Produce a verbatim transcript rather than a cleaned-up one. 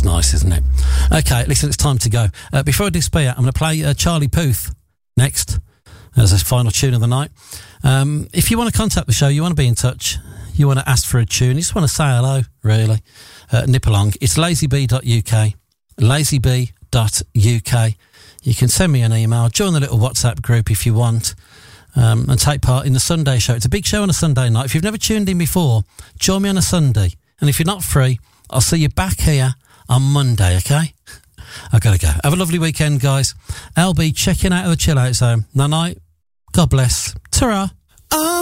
That's nice, isn't it? Okay, listen, it's time to go. Uh, before I disappear, I'm going to play uh, Charlie Puth next as a final tune of the night. Um, if you want to contact the show, you want to be in touch, you want to ask for a tune, you just want to say hello, really, uh, nip along. It's lazybee dot U K, lazybee dot U K. You can send me an email, join the little WhatsApp group if you want, um, and take part in the Sunday show. It's a big show on a Sunday night. If you've never tuned in before, join me on a Sunday. And if you're not free, I'll see you back here on Monday, okay? I've got to go. Have a lovely weekend, guys. L B checking out of the chill out zone. Night night. God bless. Ta-ra.